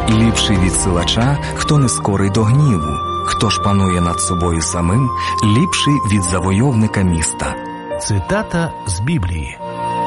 Ліпший від силача, хто не скорий до гніву. Хто ж панує над собою самим, ліпший від завойовника міста. Цитата з Біблії.